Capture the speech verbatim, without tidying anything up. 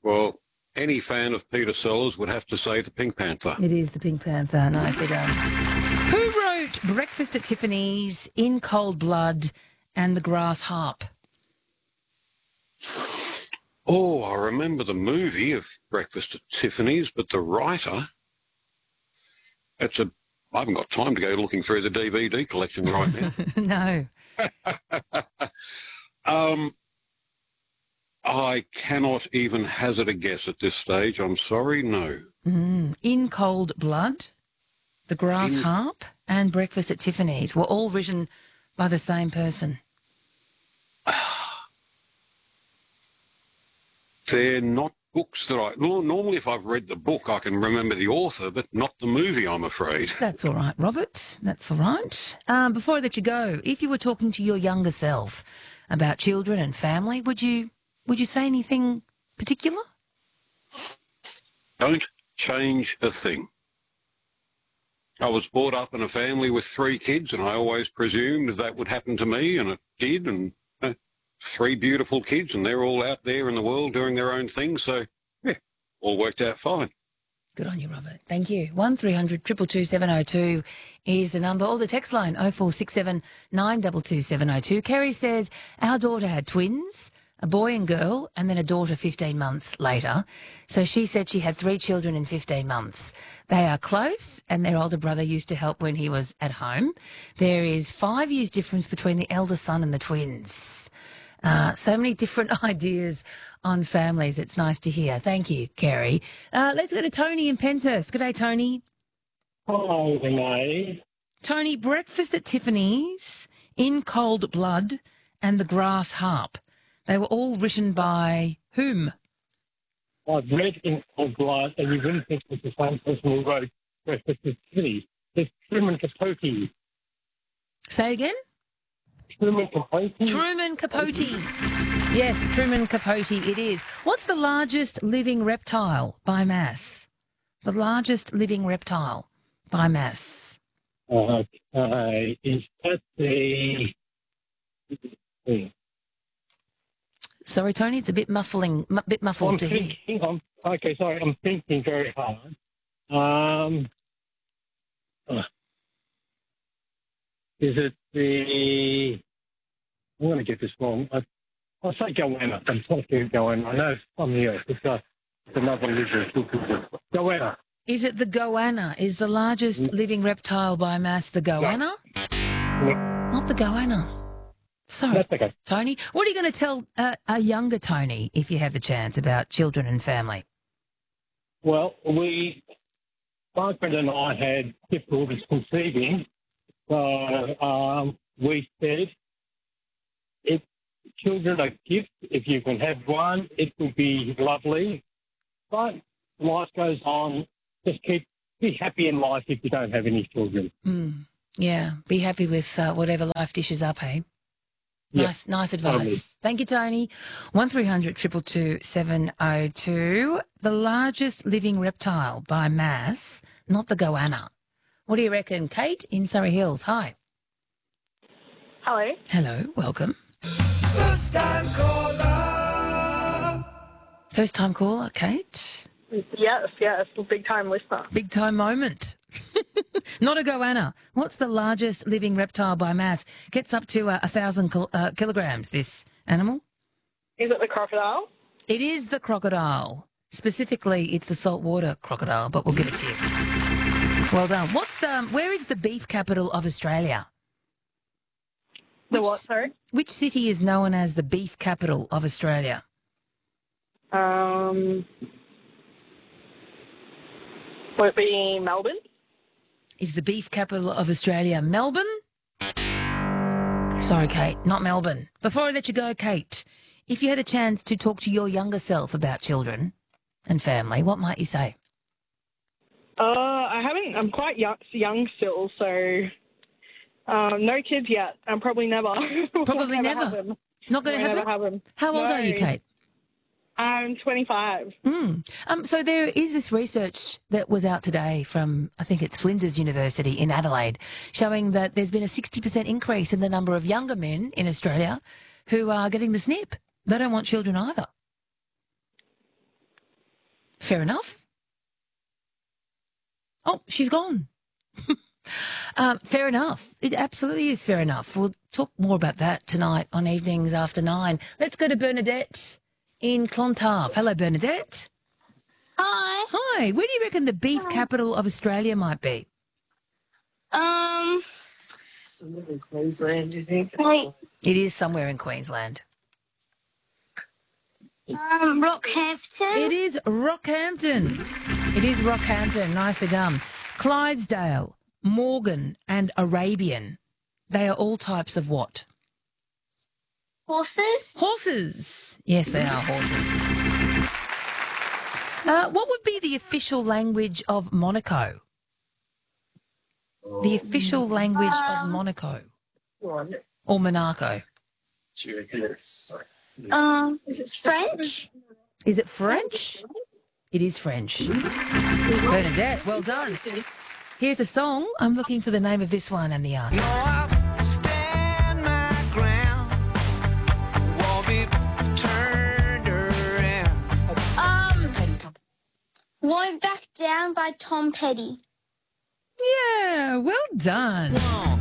Well, any fan of Peter Sellers would have to say the Pink Panther. It is the Pink Panther. Nicely done. Who wrote Breakfast at Tiffany's, In Cold Blood and The Grass Harp? Oh, I remember the movie of Breakfast at Tiffany's, but the writer, that's a, I haven't got time to go looking through the D V D collection right now. No. um, I cannot even hazard a guess at this stage. I'm sorry, no. Mm. In Cold Blood, The Grass In... Harp and Breakfast at Tiffany's were all written by the same person. They're not books that I... Well, normally if I've read the book, I can remember the author, but not the movie, I'm afraid. That's all right, Robert. That's all right. Um, before I let you go, if you were talking to your younger self about children and family, would you would you say anything particular? Don't change a thing. I was brought up in a family with three kids, and I always presumed that would happen to me, and it did, and uh, three beautiful kids, and they're all out there in the world doing their own thing, so, yeah, all worked out fine. Good on you, Robert. Thank you. one three hundred two two two seven oh two is the number, or the text line oh four six seven nine two two seven oh two. Kerry says, our daughter had twins, a boy and girl, and then a daughter fifteen months later. So she said she had three children in fifteen months. They are close, and their older brother used to help when he was at home. There is five years difference between the elder son and the twins. Uh, so many different ideas on families. It's nice to hear. Thank you, Kerry. Uh, let's go to Tony in Penshurst. Good day, Tony. Hello, Renee. Tony, Breakfast at Tiffany's, In Cold Blood and The Grass Harp. They were all written by whom? I've read In Cold Blood, and you wouldn't think it's the same person who wrote Breakfast at Tiffany's. It's Truman Capote. Say again? Truman Capote. Truman Capote. Yes, Truman Capote it is. What's the largest living reptile by mass? The largest living reptile by mass. Okay. Is that the... Sorry, Tony, it's a bit muffling, a bit muffled I'm to thinking, hear. I'm, okay, sorry, I'm thinking very hard. Um, uh, is it the... I'm going to get this wrong. I, I'll say goanna. I'm talking goanna. I know it's something else. It's, uh, it's another lizard. Goanna. Is it the goanna? Is the largest living reptile by mass the goanna? No. Not the goanna. Sorry, That's okay. Tony. What are you going to tell uh, a younger Tony, if you have the chance, about children and family? Well, we, Margaret and I had difficulties conceiving, so um, we said, if children are gifts, if you can have one, it would be lovely. But life goes on. Just keep be happy in life if you don't have any children. Mm, yeah, be happy with uh, whatever life dishes up, hey? Yep. Nice, nice advice. Totally. Thank you, Tony. one three hundred two two two seven oh two. The largest living reptile by mass, not the goanna. What do you reckon? Kate in Surrey Hills. Hi. Hello. Hello. Welcome. First time caller. First time caller, Kate. Yes, yes, big time listener. Big time moment. Not a goanna. What's the largest living reptile by mass? Gets up to uh, a thousand kil- uh, kilograms, this animal. Is it the crocodile? It is the crocodile. Specifically, it's the saltwater crocodile, but we'll give it to you. Well done. What's um? Where is the beef capital of Australia? The Which, what, sorry? Which city is known as the beef capital of Australia? Um, would it be Melbourne? Is the beef capital of Australia Melbourne? Sorry, Kate, not Melbourne. Before I let you go, Kate, if you had a chance to talk to your younger self about children and family, what might you say? Uh, I haven't. I'm quite young, young still, so um, no kids yet. And probably never. Probably never. Happen. Not going to Never happen? happen. How old No. are you, Kate? I'm twenty-five. Mm. Um, so there is this research that was out today from, I think it's Flinders University in Adelaide, showing that there's been a sixty percent increase in the number of younger men in Australia who are getting the snip. They don't want children either. Fair enough. Oh, she's gone. um, fair enough. It absolutely is fair enough. We'll talk more about that tonight on Evenings After Nine. Let's go to Bernadette in Clontarf. Hello, Bernadette. Hi. Hi. Where do you reckon the beef capital of Australia might be? Um. Queensland, I think. Wait. It is somewhere in Queensland. Um, Rockhampton. It is Rockhampton. It is Rockhampton. Nicely done. Clydesdale, Morgan and Arabian. They are all types of what? Horses. Horses. Yes, they are horses. Uh, what would be the official language of Monaco? The official language of Um, Monaco. Or Monaco. Um, is it French? Is it French? It is French. Bernadette, well done. Here's a song. I'm looking for the name of this one and the artist. I'll stand my ground. Won't be turned around. Um, Won't Back Down by Tom Petty. Yeah, well done.